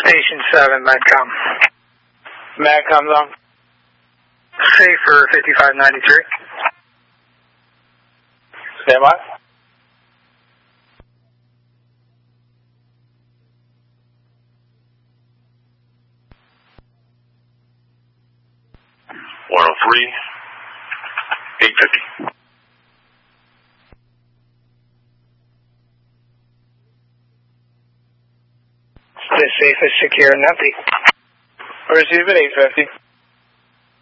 Station 7, Medcom. Medcom's on. Safe for 5593. Stand by. $103,850. The safe is secure and empty. Receive it, 850.